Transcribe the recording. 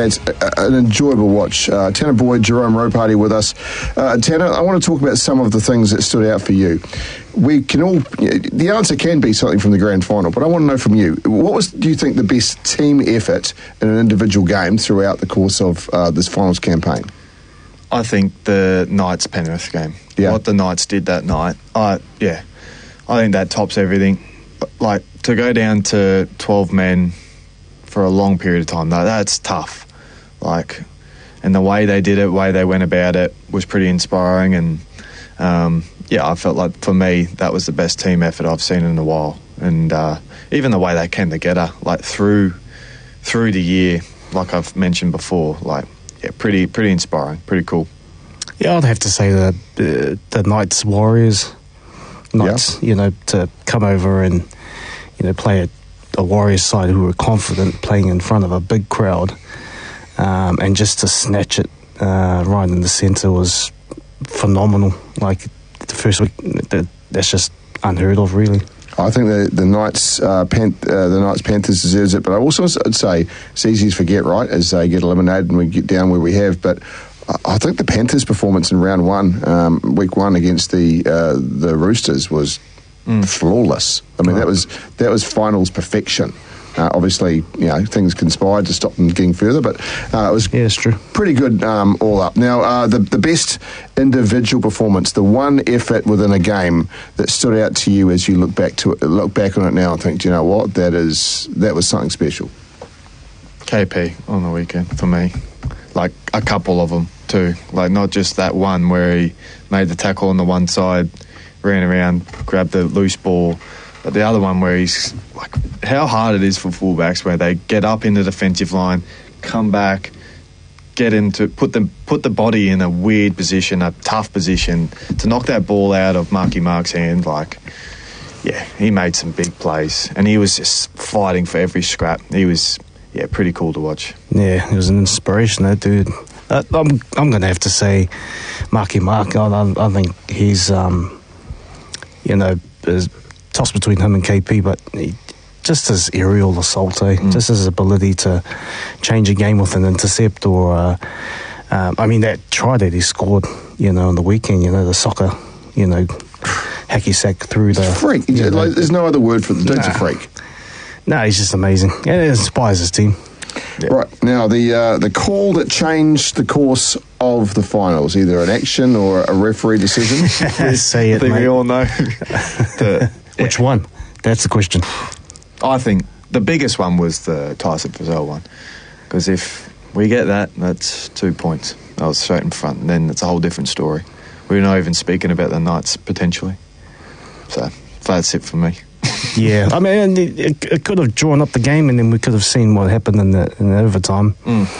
lads. An enjoyable watch. Tanner Boyd, Jerome Ropati with us. Tanner, I want to talk about some of the things that stood out for you. We can all... The answer can be something from the grand final, but I want to know from you, what was, do you think, the best team effort in an individual game throughout the course of this finals campaign? I think the Knights-Penrith game. Yeah. What the Knights did that night. I think that tops everything. Like, to go down to 12 men for a long period of time, that's tough. Like, and the way they did it, the way they went about it was pretty inspiring. And, I felt like, for me, that was the best team effort I've seen in a while. And even the way they came together, like, through the year, like I've mentioned before, like, pretty inspiring, pretty cool. Yeah, I'd have to say the Knights Warriors. To come over and, play a Warriors side who were confident playing in front of a big crowd, and just to snatch it right in the centre was phenomenal. Like, the first week, that's just unheard of, really. I think the Knights Panthers deserves it, but I also would say it's easy to forget, right, as they get eliminated and we get down where we have. But I think the Panthers' performance in round one, week one against the Roosters was flawless. I mean, that was finals perfection. Obviously, things conspired to stop them getting further, but it was it's true. Pretty good all up. Now, the best individual performance, the one effort within a game that stood out to you as you look back on it now and think, do you know what, that was something special. KP on the weekend for me, like a couple of them too, like not just that one where he made the tackle on the one side, ran around, grabbed the loose ball. But the other one where he's like, how hard it is for fullbacks where they get up in the defensive line, come back, get into put the body in a weird position, a tough position to knock that ball out of Marky Mark's hand. Like, he made some big plays and he was just fighting for every scrap. He was pretty cool to watch. Yeah, he was an inspiration, that dude. I'm going to have to say Marky Mark. I think he's toss between him and KP, but just his aerial assault, just his ability to change a game with an intercept, or that try that he scored, on the weekend, the soccer, hacky sack through the freak. There's no other word for the dude's a freak. No, he's just amazing. And it inspires his team. Yeah. Right, now the call that changed the course of the finals, either an action or a referee decision. Say it, I think mate. we all know. Which one? That's the question. I think the biggest one was the Tyson Frizell one, because if we get that, that's 2 points. I was straight in front, and then it's a whole different story. We're not even speaking about the Knights potentially. So that's it for me. Yeah, I mean, it could have drawn up the game, and then we could have seen what happened in the overtime.